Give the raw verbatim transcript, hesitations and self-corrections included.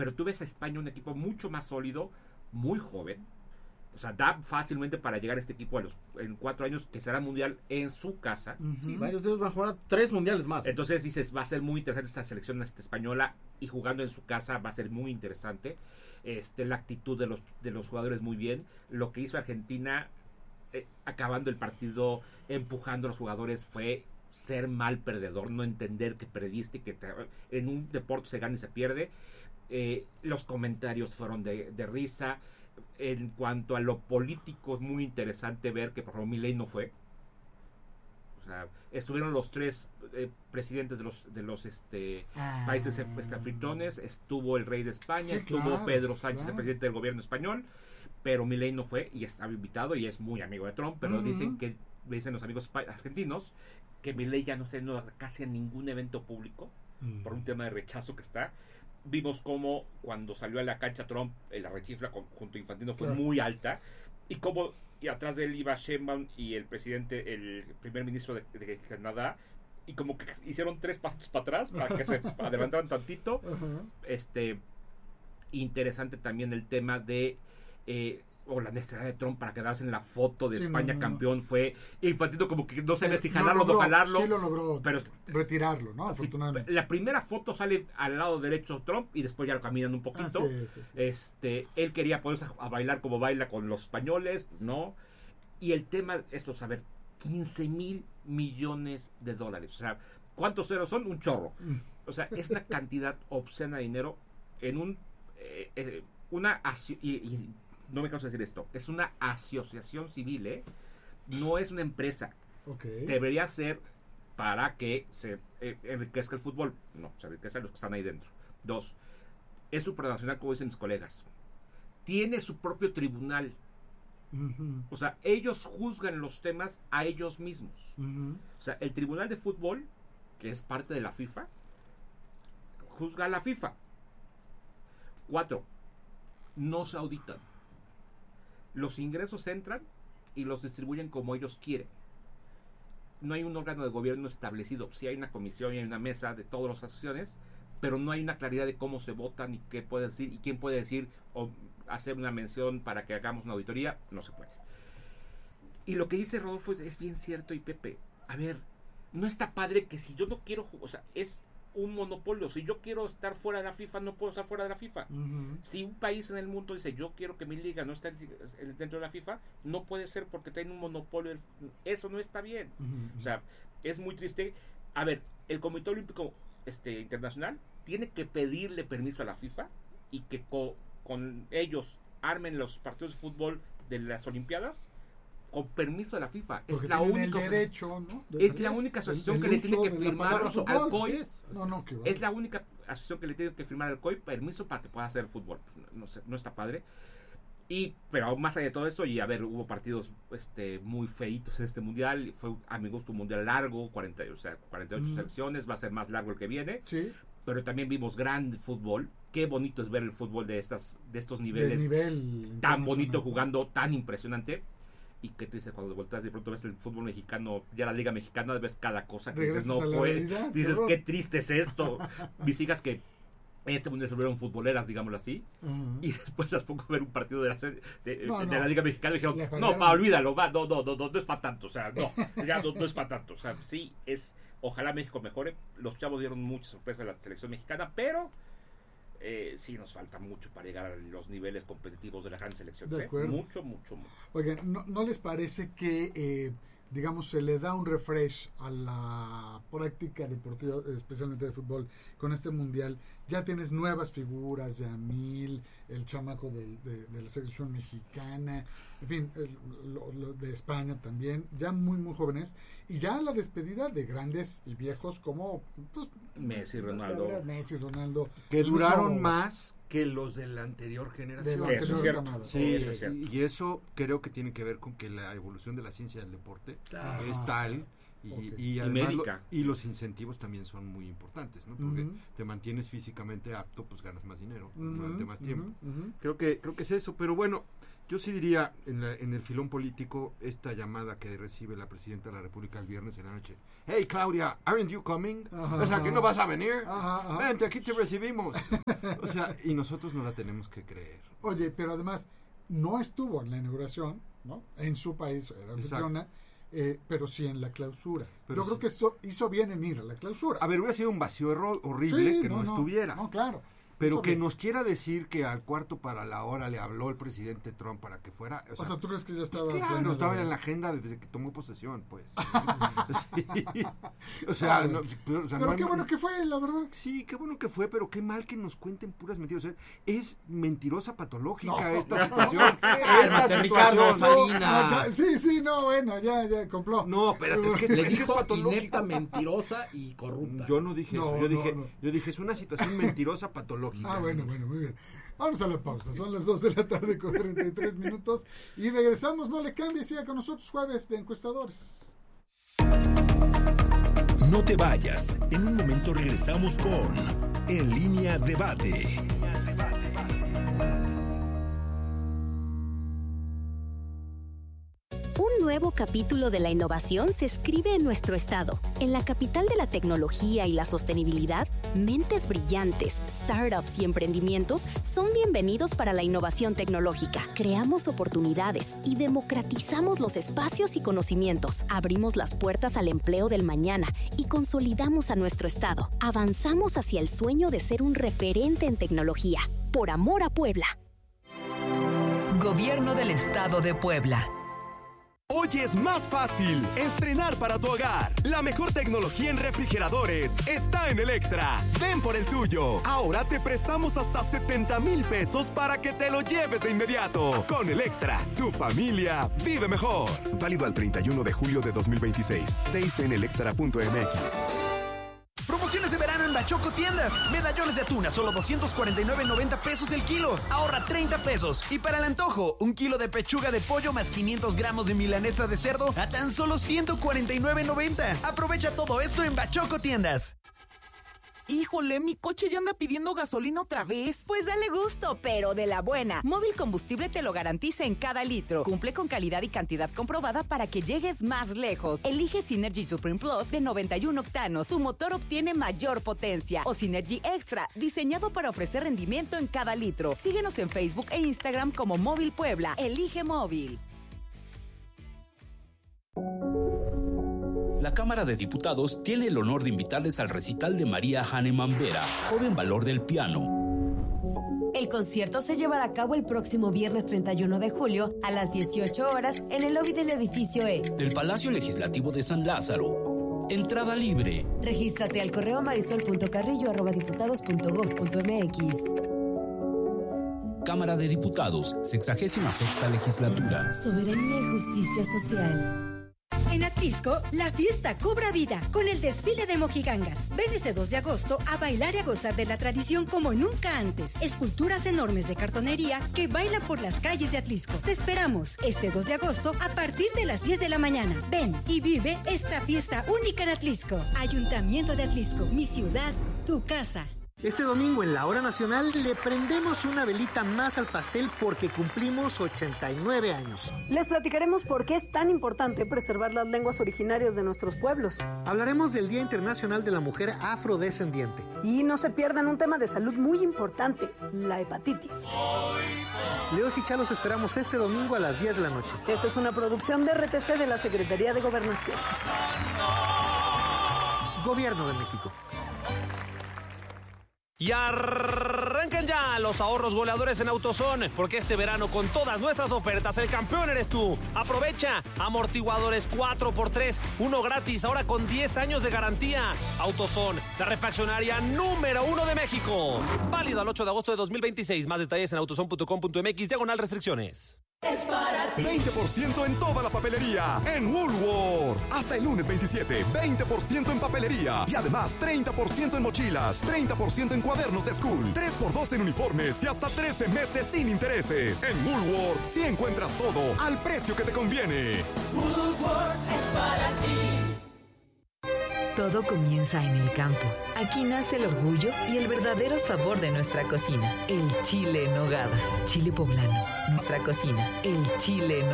pero tú ves a España un equipo mucho más sólido, muy joven. O sea, da fácilmente para llegar a este equipo a los, en cuatro años, que será mundial en su casa. Uh-huh. Sí, varios de ellos van a jugar a tres mundiales más. Entonces dices, va a ser muy interesante esta selección esta española, y jugando en su casa va a ser muy interesante. Este, la actitud de los, de los jugadores muy bien. Lo que hizo Argentina, eh, acabando el partido, empujando a los jugadores, fue ser mal perdedor, no entender que perdiste, que te, en un deporte se gana y se pierde. Eh, los comentarios fueron de, de risa. En cuanto a lo político, es muy interesante ver que por ejemplo Milei no fue. O sea, estuvieron los tres eh, presidentes de los de los este ah. países africanos, estuvo el rey de España, sí, estuvo claro, Pedro Sánchez, claro. el presidente del gobierno español, pero Milei no fue y estaba invitado y es muy amigo de Trump, pero uh-huh. dicen que dicen los amigos argentinos que Milei ya no se no casi en ningún evento público uh-huh. por un tema de rechazo que está. Vimos cómo cuando salió a la cancha Trump, la rechifla con, junto a Infantino fue claro. muy alta, y cómo y atrás de él iba Sheinbaum y el presidente, el primer ministro de, de Canadá, y como que hicieron tres pasos para atrás para que se adelantaran tantito. Uh-huh. Este, interesante también el tema de eh, o la necesidad de Trump para quedarse en la foto de sí, España no, no, campeón no. fue Infantino, como que no sabía si jalarlo o no jalarlo. Sí lo logró, pero retirarlo, ¿no? Así, afortunadamente. La primera foto sale al lado derecho Trump y después ya lo caminan un poquito. Ah, sí, sí, sí. Este, él quería ponerse a bailar como baila con los españoles, ¿no? Y el tema, esto es saber, quince mil millones de dólares. O sea, ¿cuántos ceros son? Un chorro. O sea, es una cantidad obscena de dinero en un eh, eh, una y, y no me canso de decir esto, es una asociación civil, ¿eh? No es una empresa. Okay. Debería ser para que se eh, enriquezca el fútbol. No, se enriquezca los que están ahí dentro. Dos, es supranacional, como dicen mis colegas. Tiene su propio tribunal. Uh-huh. O sea, ellos juzgan los temas a ellos mismos. Uh-huh. O sea, el tribunal de fútbol, que es parte de la FIFA, juzga a la FIFA. Cuatro, no se auditan. Los ingresos entran y los distribuyen como ellos quieren. No hay un órgano de gobierno establecido. Sí hay una comisión y hay una mesa de todas las asociaciones, pero no hay una claridad de cómo se votan y qué puede decir y quién puede decir o hacer una mención para que hagamos una auditoría. No se puede. Y lo que dice Rodolfo es bien cierto. Y Pepe, a ver, no está padre que si yo no quiero jugar, o sea, es un monopolio. Si yo quiero estar fuera de la FIFA, no puedo estar fuera de la FIFA. Uh-huh. Si un país en el mundo dice yo quiero que mi liga no esté dentro de la FIFA, no puede ser porque tiene un monopolio. Eso no está bien. Uh-huh. O sea, es muy triste. A ver, el Comité Olímpico este, Internacional tiene que pedirle permiso a la FIFA y que co- con ellos armen los partidos de fútbol de las Olimpiadas con permiso de la FIFA. Porque es la única el derecho, ¿no? de es la única asociación que le tiene que firmar al C O I. Es. No, no, que es la única asociación que le tiene que firmar al C O I permiso para que pueda hacer fútbol. No sé, no está padre. Y pero más allá de todo eso, y a ver, hubo partidos este muy feitos en este mundial. Fue a mi gusto un mundial largo, cuarenta, o sea, cuarenta y ocho mm. selecciones, va a ser más largo el que viene. Sí. Pero también vimos gran fútbol. Qué bonito es ver el fútbol de estas de estos niveles. De nivel tan bonito, jugando, tan impresionante. Y qué triste cuando volteas de pronto ves el fútbol mexicano, ya la liga mexicana, ves cada cosa que dices, no puede, dices, qué triste es esto. Mis hijas que en este mundial se volvieron futboleras, digámoslo así, uh-huh. y después las pongo a ver un partido de la, de, no, de no. la liga mexicana y dijeron, no, pa, olvídalo, va, no, no, no, no, no es para tanto, o sea, no, ya no, no es para tanto, o sea, sí, es, ojalá México mejore. Los chavos dieron mucha sorpresa a la selección mexicana, pero Eh, sí nos falta mucho para llegar a los niveles competitivos de la gran selección. De ¿eh? acuerdo. Mucho, mucho, mucho. Oigan, ¿no, ¿no les parece que, eh, digamos, se le da un refresh a la práctica deportiva, especialmente de fútbol, con este mundial? Ya tienes nuevas figuras, Yamil, el chamaco de, de, de la selección mexicana, en fin, el, lo, lo de España también, ya muy, muy jóvenes, y ya la despedida de grandes y viejos como pues, Messi, Ronaldo. Verdad, Messi, Ronaldo. Que duraron más que los de la anterior generación. De la Eso anterior es camada. Sí, eso es cierto. y, y eso creo que tiene que ver con que la evolución de la ciencia del deporte Ajá. es tal Y, Okay. y, Y además médica. lo- y los incentivos también son muy importantes, ¿no? Porque Ujú. te mantienes físicamente apto, pues ganas más dinero Ujú, durante más ujú, tiempo. ujú. Creo que creo que es eso, pero bueno, yo sí diría en, la- en el filón político esta llamada que recibe la presidenta de la República el viernes en la noche. Hey Claudia, aren't you coming? Ajá, O sea, ¿que ajá. no vas a venir? Ajá, ajá. Vente, aquí te recibimos. O sea, y nosotros no la tenemos que creer. Oye, pero además no estuvo en la inauguración, ¿no? En su país era anfitriona, eh, pero sí en la clausura. Pero Yo creo sí. que esto hizo bien en ir a la clausura. A ver, hubiera sido un vacío error horrible Sí, que no, estuviera. No, claro. Pero Hizo que bien. nos quiera decir que al cuarto para la hora le habló el presidente Trump para que fuera. O O sea, sea, ¿tú crees que ya pues estaba claro, planeado? estaba en la agenda desde que tomó posesión, pues. Sí. O sea, Ah, no, pero, o sea, Pero no hay qué ma- bueno que fue, la verdad. Sí, qué bueno que fue, pero qué mal que nos cuenten puras mentiras. O sea, es mentirosa patológica No. esta situación. esta Cálmate, Ricardo situación. Salinas. No, ya- sí, sí, no, bueno, ya, ya, compló. No, espérate, es que, Le es, que es dijo patológico. inepta, mentirosa y corrupta. Yo no dije No, eso, yo no, dije, no. yo dije, es una situación mentirosa patológica. Ah, bueno, bueno, muy bien. Vamos a la pausa. Son las dos de la tarde con treinta y tres minutos. Y regresamos. No le cambie. Siga con nosotros jueves de encuestadores. No te vayas. En un momento regresamos con En Línea Debate. Un nuevo capítulo de la innovación se escribe en nuestro estado. En la capital de la tecnología y la sostenibilidad, mentes brillantes, startups y emprendimientos son bienvenidos para la innovación tecnológica. Creamos oportunidades y democratizamos los espacios y conocimientos. Abrimos las puertas al empleo del mañana y consolidamos a nuestro estado. Avanzamos hacia el sueño de ser un referente en tecnología. Por amor a Puebla. Gobierno del Estado de Puebla. Hoy es más fácil estrenar para tu hogar. La mejor tecnología en refrigeradores está en Electra. Ven por el tuyo. Ahora te prestamos hasta setenta mil pesos para que te lo lleves de inmediato. Con Electra, tu familia vive mejor. Válido al treinta y uno de julio de dos mil veintiséis. T I C en electra punto m x. Promociones de verano en Bachoco Tiendas. Medallones de atún a solo doscientos cuarenta y nueve noventa pesos el kilo. Ahorra treinta pesos. Y para el antojo, un kilo de pechuga de pollo más quinientos gramos de milanesa de cerdo a tan solo ciento cuarenta y nueve noventa. Aprovecha todo esto en Bachoco Tiendas. Híjole, mi coche ya anda pidiendo gasolina otra vez. Pues dale gusto, pero de la buena. Móvil Combustible te lo garantiza en cada litro. Cumple con calidad y cantidad comprobada para que llegues más lejos. Elige Synergy Supreme Plus de noventa y uno octanos. Tu motor obtiene mayor potencia. O Synergy Extra, diseñado para ofrecer rendimiento en cada litro. Síguenos en Facebook e Instagram como Móvil Puebla. Elige Móvil. La Cámara de Diputados tiene el honor de invitarles al recital de María Hahnemann Vera, joven valor del piano. El concierto se llevará a cabo el próximo viernes treinta y uno de julio a las dieciocho horas en el lobby del edificio E. Del Palacio Legislativo de San Lázaro. Entrada libre. Regístrate al correo marisol punto carrillo arroba diputados punto gob punto m x. Cámara de Diputados, sexagésima sexta legislatura. Soberanía y justicia social. En Atlisco, la fiesta cobra vida con el desfile de mojigangas. Ven este dos de agosto a bailar y a gozar de la tradición como nunca antes. Esculturas enormes de cartonería que bailan por las calles de Atlisco. Te esperamos este dos de agosto a partir de las diez de la mañana. Ven y vive esta fiesta única en Atlisco. Ayuntamiento de Atlisco, mi ciudad, tu casa. Este domingo en la Hora Nacional le prendemos una velita más al pastel porque cumplimos ochenta y nueve años. Les platicaremos por qué es tan importante preservar las lenguas originarias de nuestros pueblos. Hablaremos del Día Internacional de la Mujer Afrodescendiente. Y no se pierdan un tema de salud muy importante, la hepatitis. Leos y Chalos esperamos este domingo a las diez de la noche. Esta es una producción de R T C de la Secretaría de Gobernación. Gobierno de México. Y arrancan ya los ahorros goleadores en AutoZone, porque este verano con todas nuestras ofertas el campeón eres tú. Aprovecha amortiguadores cuatro por tres, uno gratis, ahora con diez años de garantía. AutoZone, la refaccionaria número uno de México. Válido al ocho de agosto de dos mil veintiséis. Más detalles en autozone punto com punto m x, diagonal restricciones. Es para ti. veinte por ciento en toda la papelería en Woolworth. Hasta el lunes veintisiete, veinte por ciento en papelería. Y además treinta por ciento en mochilas, treinta por ciento en cuadernos de school, tres por dos en uniformes y hasta trece meses sin intereses. En Woolworth sí encuentras todo al precio que te conviene. Woolworth es para ti. Todo comienza en el campo. Aquí nace el orgullo y el verdadero sabor de nuestra cocina. El chile en nogada. Chile poblano. Nuestra cocina. El chile en